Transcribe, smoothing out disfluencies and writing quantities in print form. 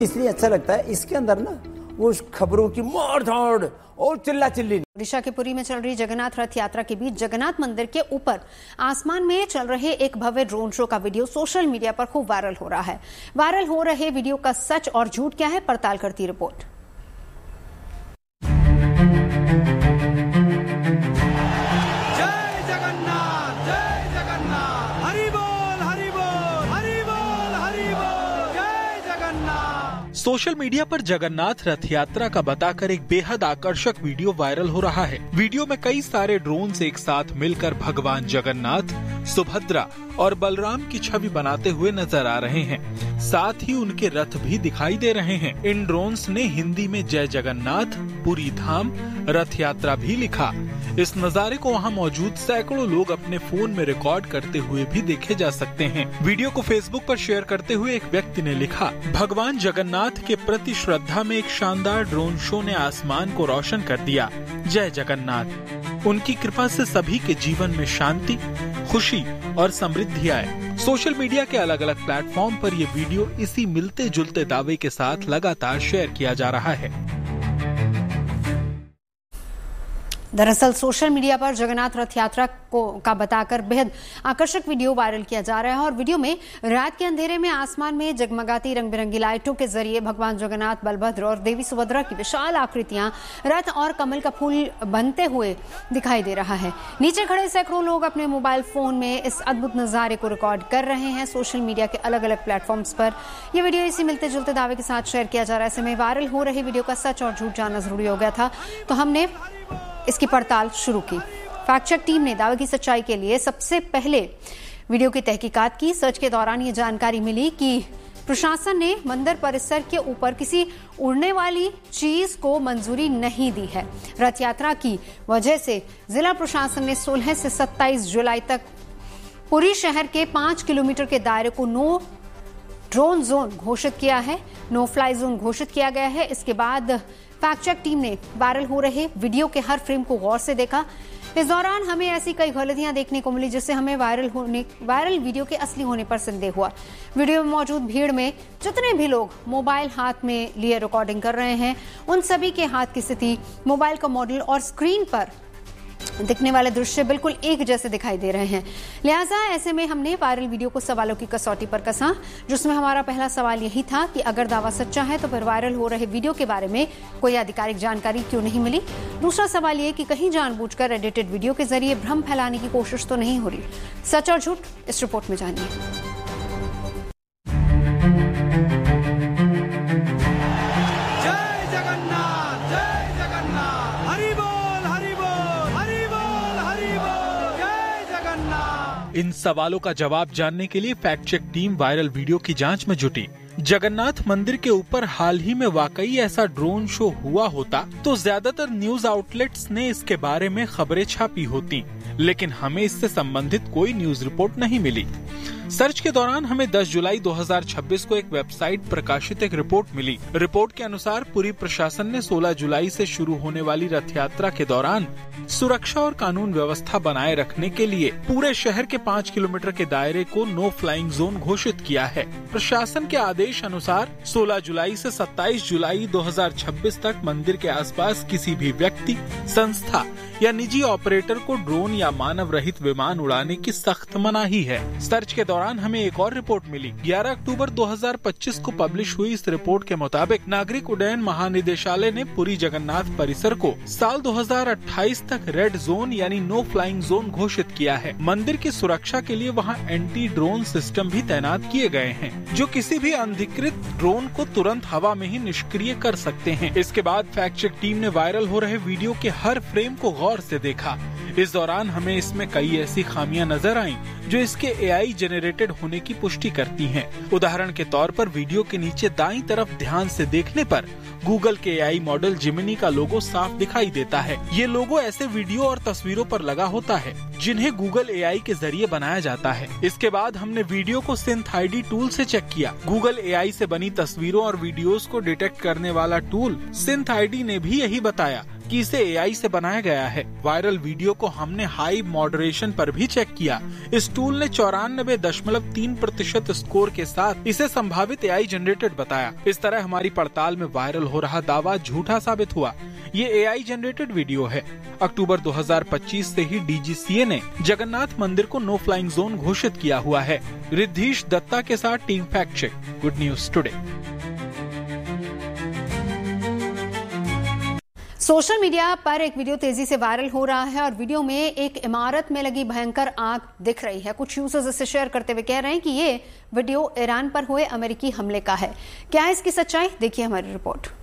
इसलिए अच्छा लगता है इसके अंदर ना वो खबरों की मोड़ धाड़ और चिल्ला चिल्ली। ओडिशा के पुरी में चल रही जगन्नाथ रथ यात्रा के बीच जगन्नाथ मंदिर के ऊपर आसमान में चल रहे एक भव्य ड्रोन शो का वीडियो सोशल मीडिया पर खूब वायरल हो रहा है। वायरल हो रहे वीडियो का सच और झूठ क्या है, पड़ताल करती रिपोर्ट। सोशल मीडिया पर जगन्नाथ रथ यात्रा का बताकर एक बेहद आकर्षक वीडियो वायरल हो रहा है। वीडियो में कई सारे ड्रोन्स एक साथ मिलकर भगवान जगन्नाथ, सुभद्रा और बलराम की छवि बनाते हुए नजर आ रहे हैं। साथ ही उनके रथ भी दिखाई दे रहे हैं। इन ड्रोन्स ने हिंदी में जय जगन्नाथ, पुरी धाम, रथ यात्रा भी लिखा। इस नजारे को वहां मौजूद सैकड़ों लोग अपने फोन में रिकॉर्ड करते हुए भी देखे जा सकते हैं। वीडियो को फेसबुक पर शेयर करते हुए एक व्यक्ति ने लिखा, भगवान जगन्नाथ के प्रति श्रद्धा में एक शानदार ड्रोन शो ने आसमान को रोशन कर दिया। जय जगन्नाथ। उनकी कृपा से सभी के जीवन में शांति, खुशी और समृद्धि आए। सोशल मीडिया के अलग अलग प्लेटफॉर्म पर ये वीडियो इसी मिलते जुलते दावे के साथ लगातार शेयर किया जा रहा है। दरअसल सोशल मीडिया पर जगन्नाथ रथ यात्रा का बताकर बेहद आकर्षक वीडियो वायरल किया जा रहा है और वीडियो में रात के अंधेरे में आसमान में जगमगाती रंग बिरंगी लाइटों के जरिए भगवान जगन्नाथ, बलभद्र और देवी सुभद्रा की विशाल आकृतियां रथ और कमल का फूल बनते हुए दिखाई दे रहा है। नीचे खड़े सैकड़ों लोग अपने मोबाइल फोन में इस अद्भुत नजारे को रिकॉर्ड कर रहे हैं। सोशल मीडिया के अलग अलग प्लेटफॉर्म्स पर यह वीडियो इसी मिलते जुलते दावे के साथ शेयर किया जा रहा है। ऐसे में वायरल हो रही वीडियो का सच और झूठ जानना जरूरी हो गया था, तो हमने इसकी पड़ताल शुरू की। फैक्ट चेक टीम ने दावे की सच्चाई के लिए सबसे पहले वीडियो की तहकीकात की। सर्च के दौरान ये जानकारी मिली कि प्रशासन ने मंदिर परिसर के ऊपर किसी उड़ने वाली चीज को मंजूरी नहीं दी है। रथ यात्रा की वजह से जिला प्रशासन ने 16 से 27 जुलाई तक पुरी शहर के 5 किलोमीटर के दायरे को नो ड्रोन जोन घोषित किया है, नो फ्लाई जोन घोषित किया गया है। इसके बाद फैक्ट चेक टीम ने वायरल हो रहे वीडियो के हर फ्रेम को गौर से देखा। इस दौरान हमें ऐसी कई गलतियां देखने को मिली जिससे हमें वायरल वीडियो के असली होने पर संदेह हुआ। वीडियो में मौजूद भीड़ में जितने भी लोग मोबाइल हाथ में लिए रिकॉर्डिंग कर रहे हैं, उन सभी के हाथ की स्थिति, मोबाइल का मॉडल और स्क्रीन पर दिखने वाले दृश्य बिल्कुल एक जैसे दिखाई दे रहे हैं। लिहाजा ऐसे में हमने वायरल वीडियो को सवालों की कसौटी पर कसा, जिसमें हमारा पहला सवाल यही था कि अगर दावा सच्चा है तो फिर वायरल हो रहे वीडियो के बारे में कोई आधिकारिक जानकारी क्यों नहीं मिली। दूसरा सवाल ये कि कहीं जानबूझकर एडिटेड वीडियो के जरिए भ्रम फैलाने की कोशिश तो नहीं हो रही। सच और झूठ इस रिपोर्ट में जानिए। इन सवालों का जवाब जानने के लिए fact check team viral video की जांच में जुटी। जगन्नाथ मंदिर के ऊपर हाल ही में वाकई ऐसा ड्रोन शो हुआ होता तो ज्यादातर न्यूज आउटलेट्स ने इसके बारे में खबरें छापी होती, लेकिन हमें इससे संबंधित कोई न्यूज रिपोर्ट नहीं मिली। सर्च के दौरान हमें 10 जुलाई 2026 को एक वेबसाइट प्रकाशित एक रिपोर्ट मिली। रिपोर्ट के अनुसार पुरी प्रशासन ने 16 जुलाई से शुरू होने वाली रथ यात्रा के दौरान सुरक्षा और कानून व्यवस्था बनाए रखने के लिए पूरे शहर के 5 किलोमीटर के दायरे को नो फ्लाइंग जोन घोषित किया है। प्रशासन के आदेश अनुसार 16 जुलाई से 27 जुलाई 2026 तक मंदिर के आसपास किसी भी व्यक्ति, संस्था या निजी ऑपरेटर को ड्रोन या मानव रहित विमान उड़ाने की सख्त मनाही है। सर्च के दौरान हमें एक और रिपोर्ट मिली। 11 अक्टूबर 2025 को पब्लिश हुई इस रिपोर्ट के मुताबिक नागरिक उड्डयन महानिदेशालय ने पुरी जगन्नाथ परिसर को साल 2028 तक रेड जोन यानी नो फ्लाइंग जोन घोषित किया है। मंदिर की सुरक्षा के लिए वहां एंटी ड्रोन सिस्टम भी तैनात किए गए हैं, जो किसी भी अनधिकृत ड्रोन को तुरंत हवा में ही निष्क्रिय कर सकते हैं। इसके बाद फैक्ट चेक टीम ने वायरल हो रहे वीडियो के हर फ्रेम को गौर से देखा। इस दौरान हमें इसमें कई ऐसी खामियां नजर आईं जो इसके AI जेनरेटेड होने की पुष्टि करती हैं। उदाहरण के तौर पर वीडियो के नीचे दाईं तरफ ध्यान से देखने पर गूगल के AI मॉडल जिमिनी का लोगो साफ दिखाई देता है। ये लोगो ऐसे वीडियो और तस्वीरों पर लगा होता है जिन्हें गूगल AI के जरिए बनाया जाता है। इसके बाद हमने वीडियो को SynthID टूल से चेक किया। गूगल AI से बनी तस्वीरों और वीडियोस को डिटेक्ट करने वाला टूल SynthID ने भी यही बताया जबकि इसे एआई से बनाया गया है। वायरल वीडियो को हमने हाई मॉडरेशन पर भी चेक किया। इस टूल ने 94.3% स्कोर के साथ इसे संभावित एआई जनरेटेड बताया। इस तरह हमारी पड़ताल में वायरल हो रहा दावा झूठा साबित हुआ। ये एआई जनरेटेड वीडियो है। अक्टूबर 2025 से ही डीजीसीए ने जगन्नाथ मंदिर को नो फ्लाइंग जोन घोषित किया हुआ है। रिद्धीश दत्ता के साथ team fact check, good news today. Social media पर एक वीडियो तेजी से वायरल हो रहा है और वीडियो में एक इमारत में लगी भयंकर आग दिख रही है। कुछ यूजर्स इसे शेयर करते हुए कह रहे हैं कि ये वीडियो ईरान पर हुए अमेरिकी हमले का है। क्या है इसकी सच्चाई, देखिए हमारी रिपोर्ट।